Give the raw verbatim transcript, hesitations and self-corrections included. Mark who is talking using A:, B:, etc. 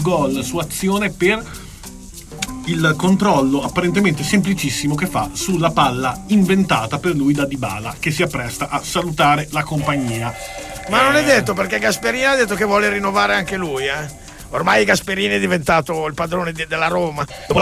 A: gol su azione per il controllo apparentemente semplicissimo che fa sulla palla inventata per lui da Dybala, che si appresta a salutare la compagnia.
B: Ma non è detto, perché Gasperini ha detto che vuole rinnovare anche lui, eh? Ormai Gasperini è diventato il padrone de- della Roma.